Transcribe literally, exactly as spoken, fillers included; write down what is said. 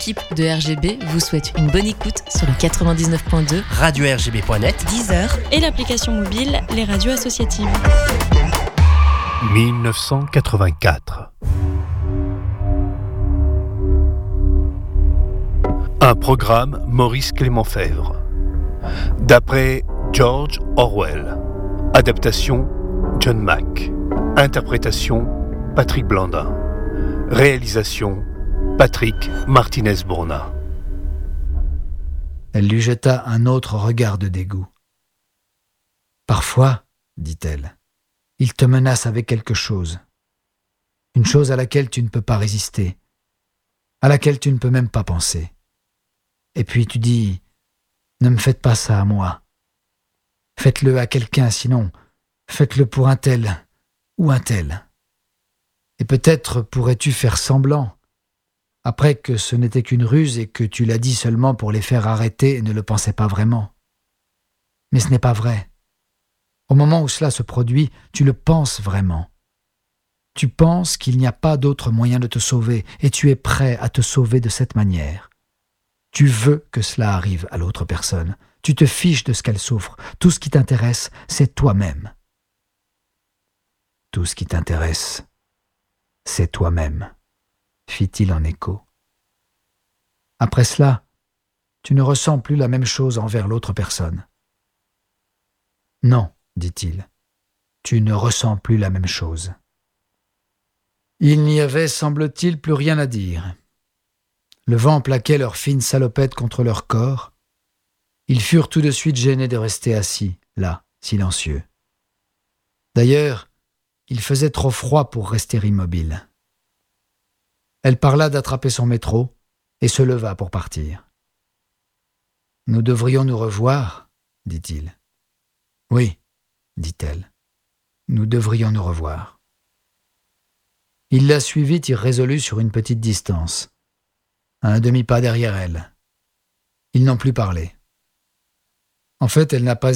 l'équipe de R G B vous souhaite une bonne écoute sur le quatre-vingt-dix-neuf point deux, radio r g b point net, Deezer et l'application mobile Les Radios Associatives. mille neuf cent quatre-vingt-quatre. Un programme Maurice Clément Fèvre. D'après George Orwell. Adaptation John Mack. Interprétation Patrick Blandin. Réalisation Patrick Martinez-Bourna. Elle lui jeta un autre regard de dégoût. « Parfois, dit-elle, il te menace avec quelque chose. Une chose à laquelle tu ne peux pas résister, à laquelle tu ne peux même pas penser. Et puis tu dis, ne me faites pas ça à moi. Faites-le à quelqu'un, sinon, faites-le pour un tel ou un tel. Et peut-être pourrais-tu faire semblant, après que ce n'était qu'une ruse et que tu l'as dit seulement pour les faire arrêter et ne le pensais pas vraiment. Mais ce n'est pas vrai. Au moment où cela se produit, tu le penses vraiment. Tu penses qu'il n'y a pas d'autre moyen de te sauver et tu es prêt à te sauver de cette manière. Tu veux que cela arrive à l'autre personne. Tu te fiches de ce qu'elle souffre. Tout ce qui t'intéresse, c'est toi-même. Tout ce qui t'intéresse, c'est toi-même, fit-il en écho. Après cela, tu ne ressens plus la même chose envers l'autre personne. Non, dit-il, tu ne ressens plus la même chose. Il n'y avait, semble-t-il, plus rien à dire. Le vent plaquait leurs fines salopettes contre leur corps. Ils furent tout de suite gênés de rester assis, là, silencieux. D'ailleurs, il faisait trop froid pour rester immobile. Elle parla d'attraper son métro et se leva pour partir. « Nous devrions nous revoir, dit-il. »« Oui, dit-elle. Nous devrions nous revoir. » Il la suivit irrésolu sur une petite distance, à un demi-pas derrière elle. Ils n'ont plus parlé. En fait, elle n'a pas